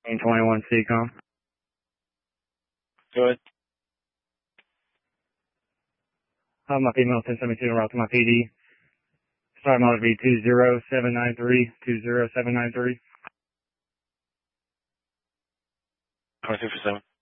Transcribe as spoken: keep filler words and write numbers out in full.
twenty-one C COM. Go ahead. Have my female ten seventy-two en route to my P D. Start mode be two zero seven nine three, two zero seven nine three. twenty-two for seven.